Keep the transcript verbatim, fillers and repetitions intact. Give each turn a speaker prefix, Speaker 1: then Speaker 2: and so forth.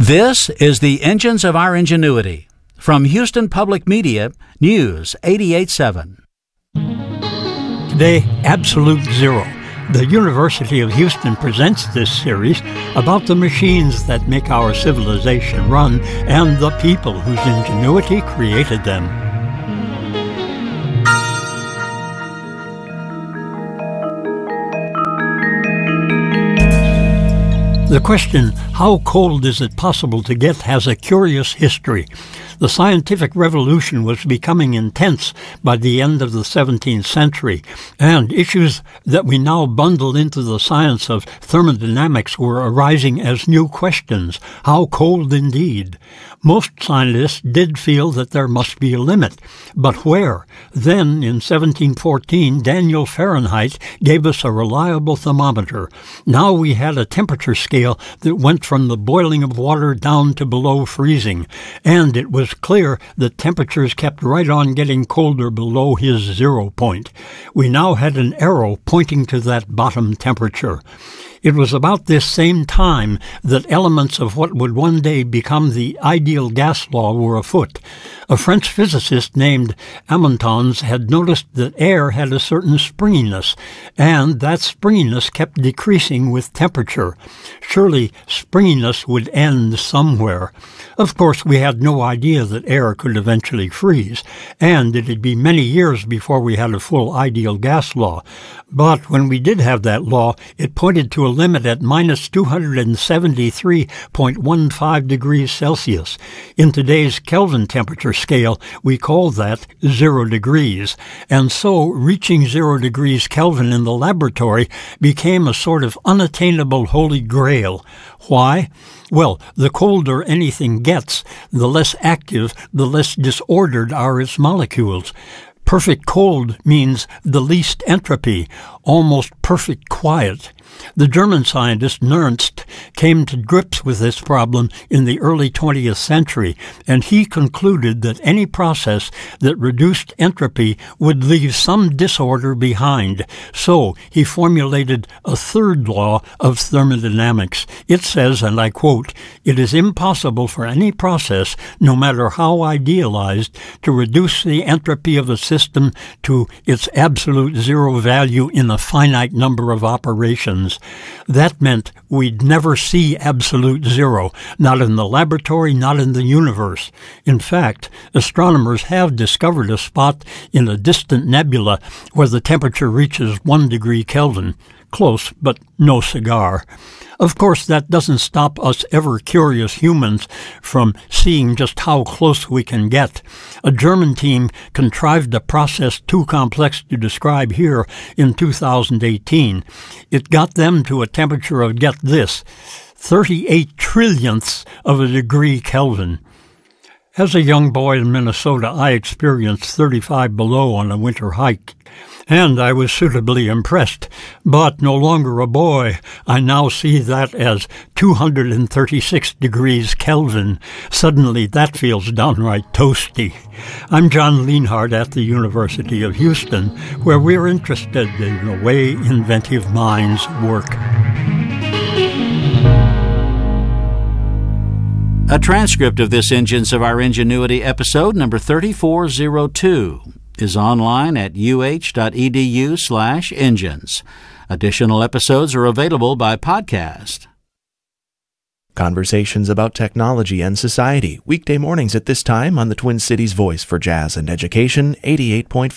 Speaker 1: This is the Engines of Our Ingenuity. From Houston Public Media, News eighty-eight seven.
Speaker 2: Today, Absolute Zero. The University of Houston presents this series about the machines that make our civilization run and the people whose ingenuity created them. The question, how cold is it possible to get, has a curious history. The scientific revolution was becoming intense by the end of the seventeenth century, and issues that we now bundle into the science of thermodynamics were arising as new questions. How cold indeed? Most scientists did feel that there must be a limit, but where? Then, in seventeen fourteen, Daniel Fahrenheit gave us a reliable thermometer. Now we had a temperature scale that went from the boiling of water down to below freezing, and it was clear that temperatures kept right on getting colder below his zero point. We now had an arrow pointing to that bottom temperature. It was about this same time that elements of what would one day become the ideal gas law were afoot. A French physicist named Amontons had noticed that air had a certain springiness, and that springiness kept decreasing with temperature. Surely springiness would end somewhere. Of course, we had no idea that air could eventually freeze, and it'd be many years before we had a full ideal gas law. But when we did have that law, it pointed to a limit at minus two hundred seventy-three point one five degrees Celsius. In today's Kelvin temperature scale, we call that zero degrees. And so reaching zero degrees Kelvin in the laboratory became a sort of unattainable holy grail. Why? Well, the colder anything gets, the less active, the less disordered are its molecules. Perfect cold means the least entropy, almost perfect quiet. The German scientist Nernst came to grips with this problem in the early twentieth century, and he concluded that any process that reduced entropy would leave some disorder behind. So he formulated a third law of thermodynamics. It says, and I quote, "It is impossible for any process, no matter how idealized, to reduce the entropy of a system to its absolute zero value in a finite number of operations." That meant we'd never see absolute zero, not in the laboratory, not in the universe. In fact, astronomers have discovered a spot in a distant nebula where the temperature reaches one degree Kelvin. Close, but no cigar. Of course, that doesn't stop us ever-curious humans from seeing just how close we can get. A German team contrived a process too complex to describe here in two thousand eighteen. It got them to a temperature of, get this, thirty-eight trillionths of a degree Kelvin. As a young boy in Minnesota, I experienced thirty-five below on a winter hike, and I was suitably impressed. But no longer a boy, I now see that as two hundred thirty-six degrees Kelvin. Suddenly that feels downright toasty. I'm John Lienhardt at the University of Houston, where we're interested in the way inventive minds work.
Speaker 1: A transcript of this Engines of Our Ingenuity episode number thirty-four oh two is online at uh.edu slash engines. Additional episodes are available by podcast.
Speaker 3: Conversations about technology and society, weekday mornings at this time on the Twin Cities Voice for Jazz and Education, eighty-eight point five.